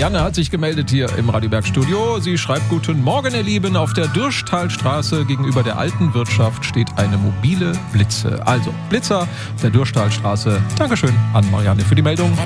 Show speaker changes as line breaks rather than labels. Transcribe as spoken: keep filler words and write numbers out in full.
Marianne hat sich gemeldet hier im Radioberg-Studio. Sie schreibt: Guten Morgen, ihr Lieben. Auf der Dürschtalstraße gegenüber der alten Wirtschaft steht eine mobile Blitze. Also Blitzer auf der Dürschtalstraße. Dankeschön an Marianne für die Meldung.